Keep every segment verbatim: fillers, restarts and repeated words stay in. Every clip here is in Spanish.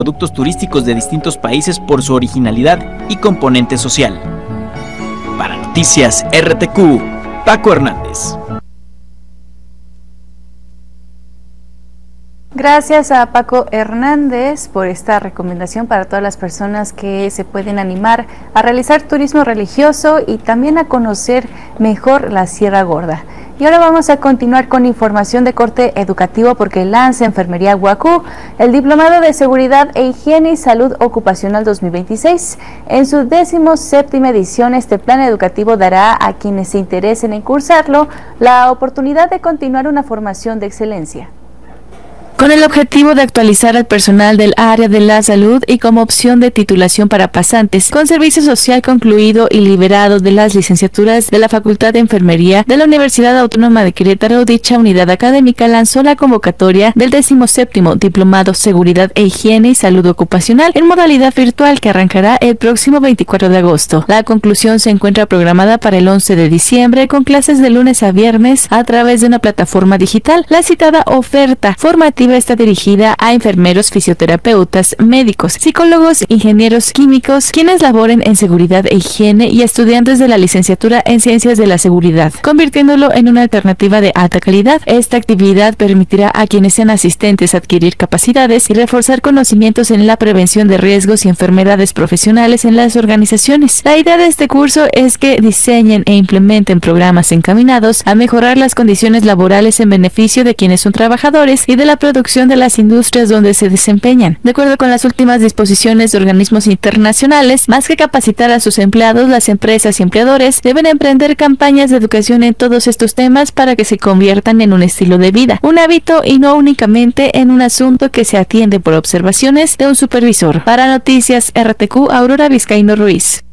productos turísticos de distintos países por su originalidad y componente social. Para Noticias R T Q, Paco Hernández. Gracias a Paco Hernández por esta recomendación para todas las personas que se pueden animar a realizar turismo religioso y también a conocer mejor la Sierra Gorda. Y ahora vamos a continuar con información de corte educativo porque lanza Enfermería Huacú el Diplomado de Seguridad e Higiene y Salud Ocupacional dos mil veintiséis. En su décimo séptima edición, este plan educativo dará a quienes se interesen en cursarlo la oportunidad de continuar una formación de excelencia. Con el objetivo de actualizar al personal del área de la salud y como opción de titulación para pasantes con servicio social concluido y liberado de las licenciaturas de la Facultad de Enfermería de la Universidad Autónoma de Querétaro, dicha unidad académica lanzó la convocatoria del decimoséptimo Diplomado Seguridad e Higiene y Salud Ocupacional en modalidad virtual que arrancará el próximo veinticuatro de agosto. La conclusión se encuentra programada para el once de diciembre con clases de lunes a viernes a través de una plataforma digital. La citada oferta formativa está dirigida a enfermeros, fisioterapeutas, médicos, psicólogos, ingenieros químicos, quienes laboren en seguridad e higiene y estudiantes de la licenciatura en ciencias de la seguridad, convirtiéndolo en una alternativa de alta calidad. Esta actividad permitirá a quienes sean asistentes adquirir capacidades y reforzar conocimientos en la prevención de riesgos y enfermedades profesionales en las organizaciones. La idea de este curso es que diseñen e implementen programas encaminados a mejorar las condiciones laborales en beneficio de quienes son trabajadores y de la producción de las industrias donde se desempeñan. De acuerdo con las últimas disposiciones de organismos internacionales, más que capacitar a sus empleados, las empresas y empleadores deben emprender campañas de educación en todos estos temas para que se conviertan en un estilo de vida, un hábito y no únicamente en un asunto que se atiende por observaciones de un supervisor. Para Noticias R T Q, Aurora Vizcaíno Ruiz.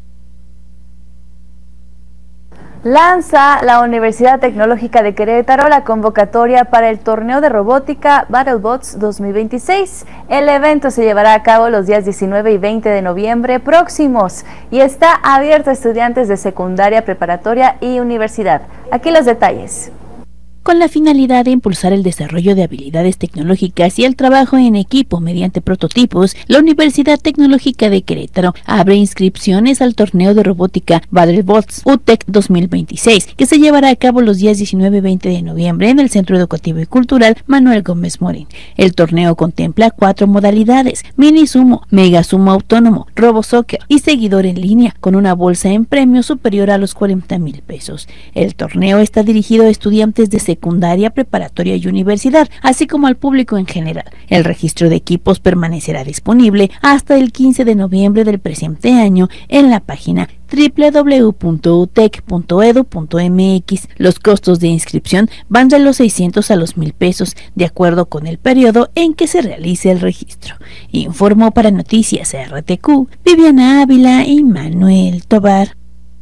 Lanza la Universidad Tecnológica de Querétaro la convocatoria para el torneo de robótica BattleBots dos mil veintiséis. El evento se llevará a cabo los días diecinueve y veinte de noviembre próximos y está abierto a estudiantes de secundaria, preparatoria y universidad. Aquí los detalles. Con la finalidad de impulsar el desarrollo de habilidades tecnológicas y el trabajo en equipo mediante prototipos, la Universidad Tecnológica de Querétaro abre inscripciones al torneo de robótica BattleBots U T E C dos mil veintiséis, que se llevará a cabo los días diecinueve y veinte de noviembre en el Centro Educativo y Cultural Manuel Gómez Morín. El torneo contempla cuatro modalidades: mini sumo, mega sumo autónomo, robo soccer y seguidor en línea, con una bolsa en premio superior a los cuarenta mil pesos. El torneo está dirigido a estudiantes de secundaria, preparatoria y universidad, así como al público en general. El registro de equipos permanecerá disponible hasta el quince de noviembre del presente año en la página doble u doble u doble u punto u t e c punto e d u punto m x. Los costos de inscripción van de los seiscientos a los mil pesos, de acuerdo con el periodo en que se realice el registro. Informó para Noticias R T Q, Viviana Ávila y Manuel Tobar.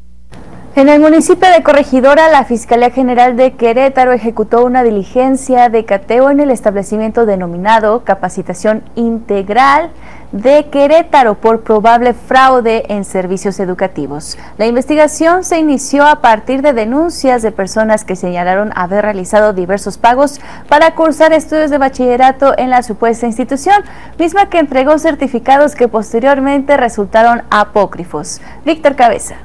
En el municipio de Corregidora, la Fiscalía General de Querétaro ejecutó una diligencia de cateo en el establecimiento denominado Capacitación Integral de Querétaro por probable fraude en servicios educativos. La investigación se inició a partir de denuncias de personas que señalaron haber realizado diversos pagos para cursar estudios de bachillerato en la supuesta institución, misma que entregó certificados que posteriormente resultaron apócrifos. Víctor Cabeza.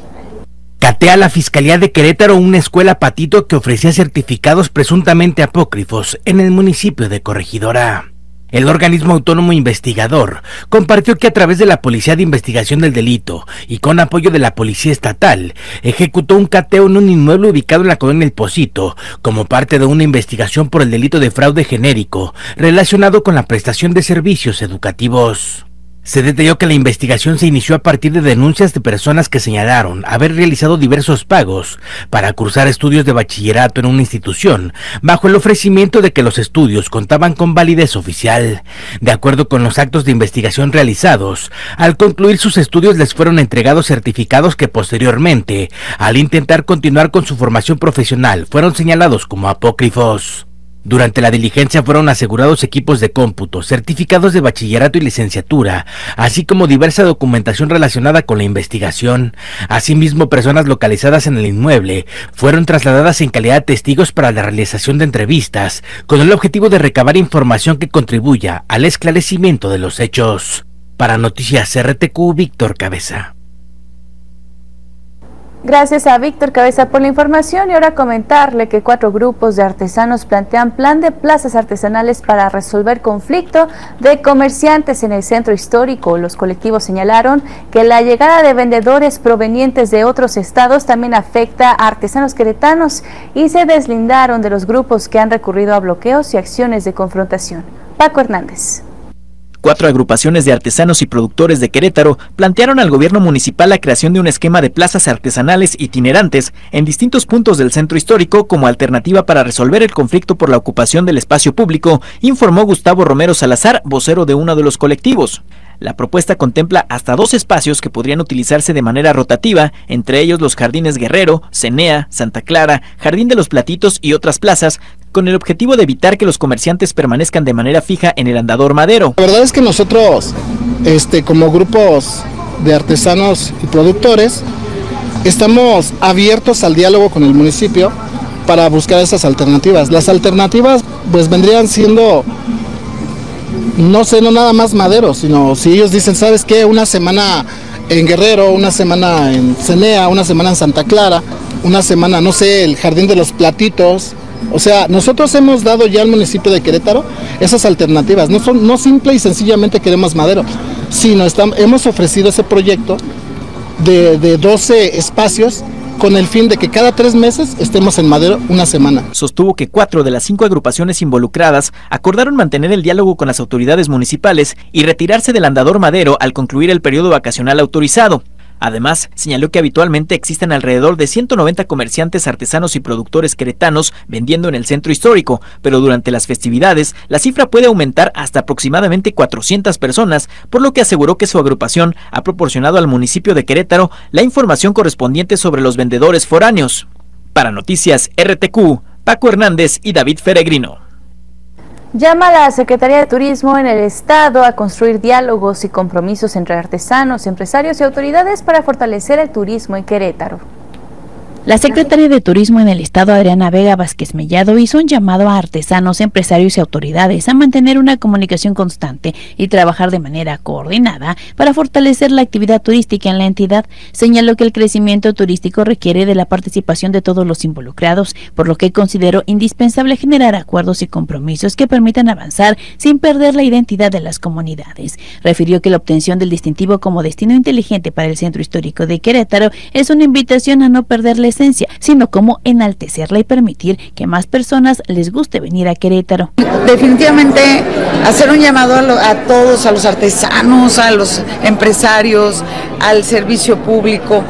Catea la Fiscalía de Querétaro una escuela patito que ofrecía certificados presuntamente apócrifos en el municipio de Corregidora. El organismo autónomo investigador compartió que a través de la Policía de Investigación del Delito y con apoyo de la Policía Estatal, ejecutó un cateo en un inmueble ubicado en la colonia El Pocito, como parte de una investigación por el delito de fraude genérico relacionado con la prestación de servicios educativos. Se detalló que la investigación se inició a partir de denuncias de personas que señalaron haber realizado diversos pagos para cursar estudios de bachillerato en una institución, bajo el ofrecimiento de que los estudios contaban con validez oficial. De acuerdo con los actos de investigación realizados, al concluir sus estudios les fueron entregados certificados que posteriormente, al intentar continuar con su formación profesional, fueron señalados como apócrifos. Durante la diligencia fueron asegurados equipos de cómputo, certificados de bachillerato y licenciatura, así como diversa documentación relacionada con la investigación. Asimismo, personas localizadas en el inmueble fueron trasladadas en calidad de testigos para la realización de entrevistas, con el objetivo de recabar información que contribuya al esclarecimiento de los hechos. Para Noticias R T Q, Víctor Cabeza. Gracias a Víctor Cabeza por la información y ahora comentarle que cuatro grupos de artesanos plantean plan de plazas artesanales para resolver conflicto de comerciantes en el centro histórico. Los colectivos señalaron que la llegada de vendedores provenientes de otros estados también afecta a artesanos queretanos y se deslindaron de los grupos que han recurrido a bloqueos y acciones de confrontación. Paco Hernández. Cuatro agrupaciones de artesanos y productores de Querétaro plantearon al gobierno municipal la creación de un esquema de plazas artesanales itinerantes en distintos puntos del centro histórico como alternativa para resolver el conflicto por la ocupación del espacio público, informó Gustavo Romero Salazar, vocero de uno de los colectivos. La propuesta contempla hasta dos espacios que podrían utilizarse de manera rotativa, entre ellos los Jardines Guerrero, Cenea, Santa Clara, Jardín de los Platitos y otras plazas, con el objetivo de evitar que los comerciantes permanezcan de manera fija en el Andador Madero. La verdad es que nosotros, este, como grupos de artesanos y productores, estamos abiertos al diálogo con el municipio para buscar esas alternativas. Las alternativas pues vendrían siendo, no sé, no nada más Madero, sino si ellos dicen, ¿sabes qué? Una semana en Guerrero, una semana en Cenea, una semana en Santa Clara, una semana, no sé, el Jardín de los Platitos. O sea, nosotros hemos dado ya al municipio de Querétaro esas alternativas. No son, no simple y sencillamente queremos Madero, sino estamos, hemos ofrecido ese proyecto de, de doce espacios con el fin de que cada tres meses estemos en Madero una semana. Sostuvo que cuatro de las cinco agrupaciones involucradas acordaron mantener el diálogo con las autoridades municipales y retirarse del Andador Madero al concluir el periodo vacacional autorizado. Además, señaló que habitualmente existen alrededor de ciento noventa comerciantes, artesanos y productores queretanos vendiendo en el centro histórico, pero durante las festividades la cifra puede aumentar hasta aproximadamente cuatrocientas personas, por lo que aseguró que su agrupación ha proporcionado al municipio de Querétaro la información correspondiente sobre los vendedores foráneos. Para Noticias R T Q, Paco Hernández y David Feregrino. Llama a la Secretaría de Turismo en el Estado a construir diálogos y compromisos entre artesanos, empresarios y autoridades para fortalecer el turismo en Querétaro. La secretaria de Turismo en el Estado, Adriana Vega Vázquez Mellado, hizo un llamado a artesanos, empresarios y autoridades a mantener una comunicación constante y trabajar de manera coordinada para fortalecer la actividad turística en la entidad. Señaló que el crecimiento turístico requiere de la participación de todos los involucrados, por lo que consideró indispensable generar acuerdos y compromisos que permitan avanzar sin perder la identidad de las comunidades. Refirió que la obtención del distintivo como destino inteligente para el centro histórico de Querétaro es una invitación a no perder la esencia, sino como enaltecerla y permitir que más personas les guste venir a Querétaro. Definitivamente hacer un llamado a, lo, a todos, a los artesanos, a los empresarios, al servicio público.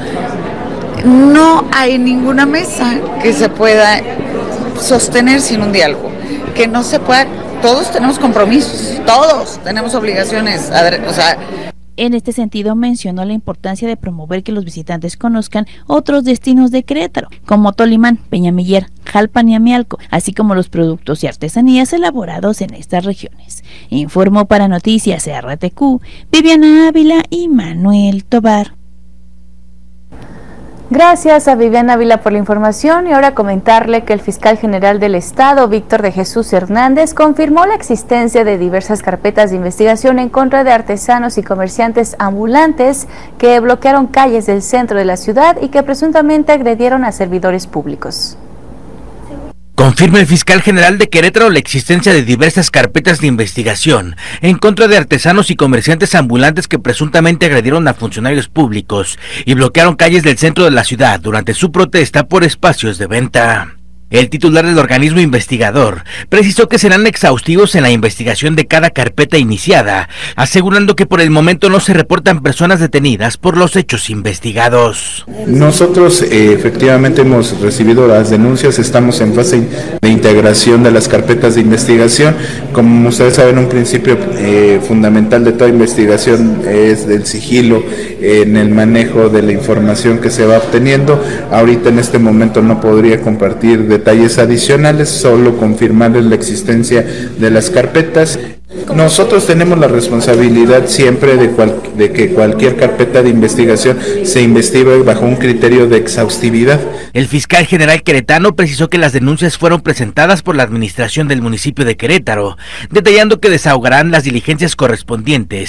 No hay ninguna mesa que se pueda sostener sin un diálogo, que no se pueda, todos tenemos compromisos, todos tenemos obligaciones, o sea. En este sentido, mencionó la importancia de promover que los visitantes conozcan otros destinos de Querétaro, como Tolimán, Peñamiller, Jalpan y Amialco, así como los productos y artesanías elaborados en estas regiones. Informó para Noticias R T Q, Viviana Ávila y Manuel Tobar. Gracias a Viviana Ávila por la información y ahora comentarle que el fiscal general del Estado, Víctor de Jesús Hernández, confirmó la existencia de diversas carpetas de investigación en contra de artesanos y comerciantes ambulantes que bloquearon calles del centro de la ciudad y que presuntamente agredieron a servidores públicos. Confirma el fiscal general de Querétaro la existencia de diversas carpetas de investigación en contra de artesanos y comerciantes ambulantes que presuntamente agredieron a funcionarios públicos y bloquearon calles del centro de la ciudad durante su protesta por espacios de venta. El titular del organismo investigador precisó que serán exhaustivos en la investigación de cada carpeta iniciada, asegurando que por el momento no se reportan personas detenidas por los hechos investigados. Nosotros eh, efectivamente hemos recibido las denuncias, estamos en fase de integración de las carpetas de investigación. Como ustedes saben, un principio eh, fundamental de toda investigación es del sigilo en el manejo de la información que se va obteniendo. Ahorita en este momento no podría compartir detalles adicionales, solo confirmarles la existencia de las carpetas. Nosotros tenemos la responsabilidad siempre de, cual, de que cualquier carpeta de investigación se investigue bajo un criterio de exhaustividad. El fiscal general queretano precisó que las denuncias fueron presentadas por la administración del municipio de Querétaro, detallando que desahogarán las diligencias correspondientes